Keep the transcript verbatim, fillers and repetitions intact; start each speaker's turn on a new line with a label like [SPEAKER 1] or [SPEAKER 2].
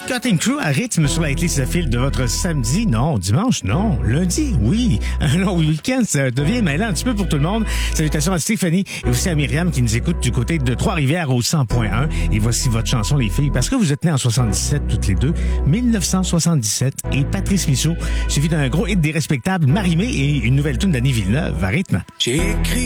[SPEAKER 1] Cutting Crew à rythme sur la hitlist file de votre samedi, non, dimanche, non, lundi, oui. Un long week-end, ça devient mêlant un petit peu pour tout le monde. Salutations à Stéphanie et aussi à Myriam qui nous écoute du côté de Trois-Rivières au cent point un. Et voici votre chanson, les filles, parce que vous êtes nées en soixante-dix-sept toutes les deux, dix-neuf cent soixante-dix-sept, et Patrice Michaud, suivi d'un gros hit des respectables, Marie-Mé et une nouvelle tune d'Annie Villeneuve à rythme.
[SPEAKER 2] J'ai écrit